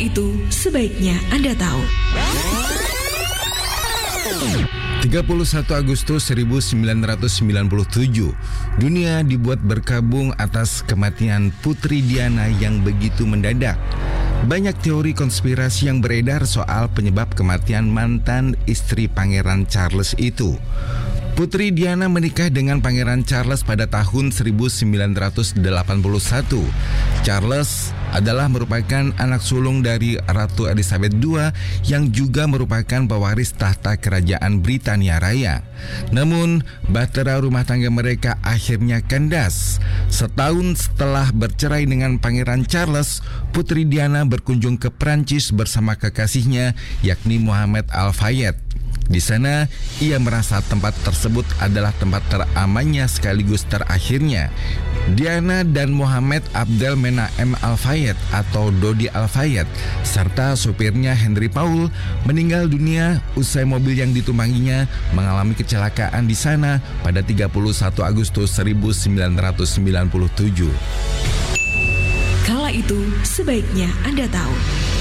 itu sebaiknya Anda tahu. 31 Agustus 1997, dunia dibuat berkabung atas kematian Putri Diana yang begitu mendadak. Banyak teori konspirasi yang beredar soal penyebab kematian mantan istri Pangeran Charles itu. Putri Diana menikah dengan Pangeran Charles pada tahun 1981. Charles adalah merupakan anak sulung dari Ratu Elizabeth II yang juga merupakan pewaris tahta kerajaan Britania Raya. Namun, bahtera rumah tangga mereka akhirnya kandas. Setahun setelah bercerai dengan Pangeran Charles, Putri Diana berkunjung ke Prancis bersama kekasihnya yakni Mohammed Al Fayed. Di sana, ia merasa tempat tersebut adalah tempat teramannya sekaligus terakhirnya. Diana dan Mohammed Abdel Menahem Al Fayed atau Dodi Al Fayed serta supirnya Henry Paul meninggal dunia usai mobil yang ditumpanginya mengalami kecelakaan di sana pada 31 Agustus 1997. Kala itu sebaiknya Anda tahu.